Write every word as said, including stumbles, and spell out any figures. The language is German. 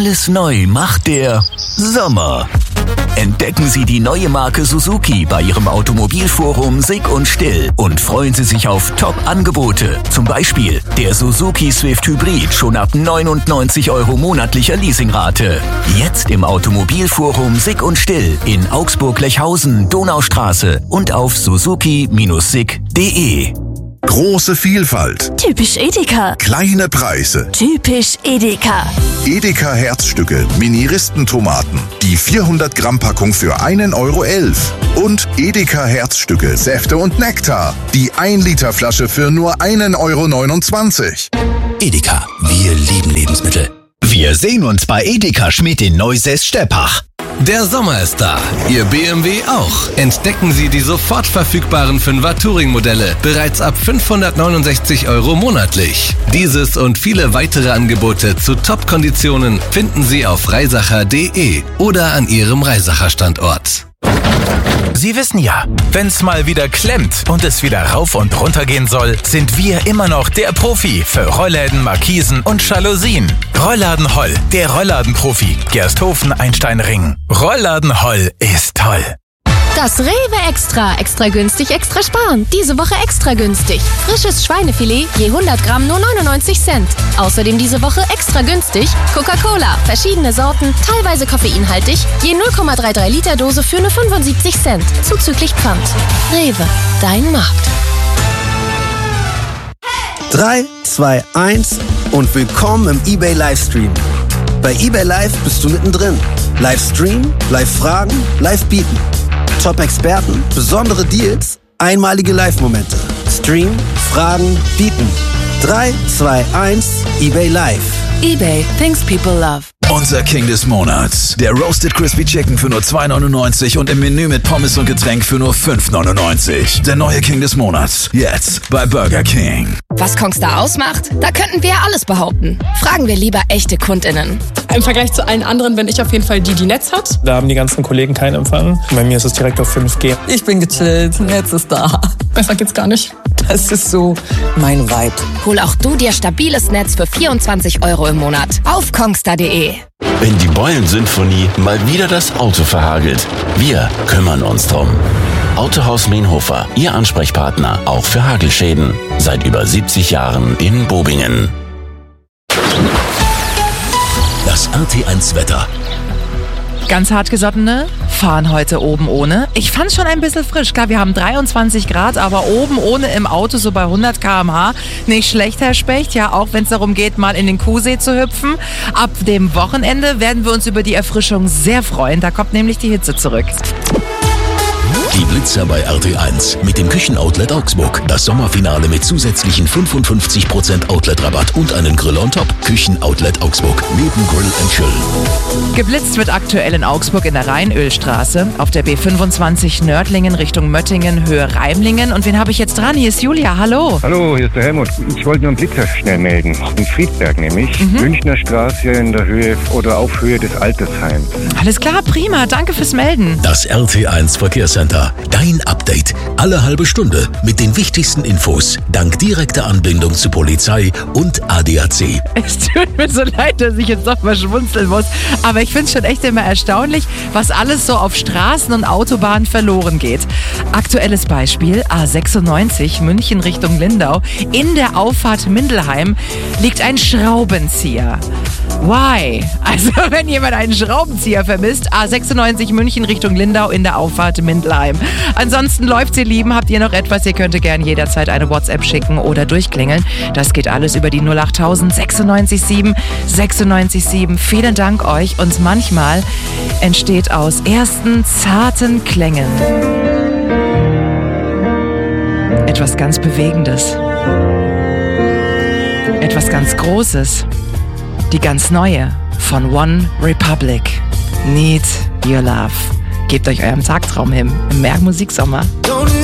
Alles neu macht der Sommer. Entdecken Sie die neue Marke Suzuki bei Ihrem Automobilforum Sick und Still und freuen Sie sich auf Top-Angebote. Zum Beispiel der Suzuki Swift Hybrid schon ab neunundneunzig Euro monatlicher Leasingrate. Jetzt im Automobilforum Sick und Still in Augsburg-Lechhausen, Donaustraße und auf suzuki Bindestrich sick punkt de. Große Vielfalt. Typisch Edeka. Kleine Preise. Typisch Edeka. Edeka Herzstücke, Mini-Ristentomaten. Die vierhundert Gramm Packung für einen Euro elf. Und Edeka Herzstücke, Säfte und Nektar. Die ein Liter Flasche für nur einen Euro neunundzwanzig. Edeka, wir lieben Lebensmittel. Wir sehen uns bei Edeka Schmidt in Neusäß-Steppach. Der Sommer ist da, Ihr B M W auch. Entdecken Sie die sofort verfügbaren fünfer Touring-Modelle, bereits ab fünfhundertneunundsechzig Euro monatlich. Dieses und viele weitere Angebote zu Top-Konditionen finden Sie auf reisacher punkt de oder an Ihrem Reisacher-Standort. Sie wissen ja, wenn's mal wieder klemmt und es wieder rauf und runter gehen soll, sind wir immer noch der Profi für Rollläden, Markisen und Jalousien. Rollladen Holl, der Rollladenprofi. Gersthofen, Einsteinring. Rollladen Holl ist toll. Das Rewe Extra. Extra günstig, extra sparen. Diese Woche extra günstig. Frisches Schweinefilet, je hundert Gramm nur neunundneunzig Cent. Außerdem diese Woche extra günstig Coca-Cola. Verschiedene Sorten, teilweise koffeinhaltig, je null Komma dreiunddreißig Liter Dose für nur fünfundsiebzig Cent. Zuzüglich Pfand. Rewe, dein Markt. drei, zwei, eins und willkommen im eBay Livestream. Bei eBay Live bist du mittendrin. Livestream, Live-Fragen, Live-Bieten. Top-Experten, besondere Deals, einmalige Live-Momente. Stream, Fragen, Bieten. drei, zwei, eins, eBay Live. eBay, things people love. Unser King des Monats. Der Roasted Crispy Chicken für nur zwei neunundneunzig und im Menü mit Pommes und Getränk für nur fünf neunundneunzig. Der neue King des Monats. Jetzt bei Burger King. Was Kongstar ausmacht? Da könnten wir ja alles behaupten. Fragen wir lieber echte KundInnen. Im Vergleich zu allen anderen bin ich auf jeden Fall die, die Netz hat. Da haben die ganzen Kollegen keinen Empfang. Bei mir ist es direkt auf fünf G. Ich bin gechillt, Netz ist da. Besser geht's gar nicht. Das ist so mein Vibe. Hol auch du dir stabiles Netz für vierundzwanzig Euro im Monat auf kongstar punkt de. Wenn die Beulen-Symphonie mal wieder das Auto verhagelt, wir kümmern uns drum. Autohaus Meenhofer, Ihr Ansprechpartner, auch für Hagelschäden. Seit über siebzig Jahren in Bobingen. Das R T eins Wetter. Ganz hartgesottene fahren heute oben ohne. Ich fand's schon ein bisschen frisch. Klar, wir haben dreiundzwanzig Grad, aber oben ohne im Auto so bei hundert Kilometer pro Stunde. Nicht schlecht, Herr Specht. Ja, auch wenn es darum geht, mal in den Kuhsee zu hüpfen. Ab dem Wochenende werden wir uns über die Erfrischung sehr freuen. Da kommt nämlich die Hitze zurück. Die Blitzer bei R T eins mit dem Küchenoutlet Augsburg. Das Sommerfinale mit zusätzlichen fünfundfünfzig Prozent Outlet-Rabatt und einen Grill on top. Küchenoutlet Augsburg. Neben Grill and Chill. Geblitzt wird aktuell in Augsburg in der Rheinölstraße, auf der B fünfundzwanzig Nördlingen Richtung Möttingen, Höhe Reimlingen. Und wen habe ich jetzt dran? Hier ist Julia, hallo. Hallo, hier ist der Helmut. Ich wollte nur einen Blitzer schnell melden. In Friedberg nämlich. Mhm. Münchner Straße in der Höhe oder auf Höhe des Altersheims. Alles klar, prima. Danke fürs Melden. Das R T eins Verkehrscenter. Dein Update. Alle halbe Stunde mit den wichtigsten Infos. Dank direkter Anbindung zu Polizei und A D A C. Es tut mir so leid, dass ich jetzt noch mal schmunzeln muss. Aber ich finde es schon echt immer erstaunlich, was alles so auf Straßen und Autobahnen verloren geht. Aktuelles Beispiel, A sechsundneunzig, München Richtung Lindau. In der Auffahrt Mindelheim liegt ein Schraubenzieher. Why? Also wenn jemand einen Schraubenzieher vermisst, A sechsundneunzig München Richtung Lindau in der Auffahrt Mindelheim. Ansonsten läuft's, ihr Lieben. Habt ihr noch etwas? Ihr könnt gerne jederzeit eine WhatsApp schicken oder durchklingeln. Das geht alles über die null acht tausend sechsundneunzig sieben sechsundneunzig sieben. Vielen Dank euch. Und manchmal entsteht aus ersten zarten Klängen etwas ganz Bewegendes. Etwas ganz Großes. Die ganz neue von One Republic. Need Your Love. Gebt euch eurem Tagtraum hin im Merk Musiksommer.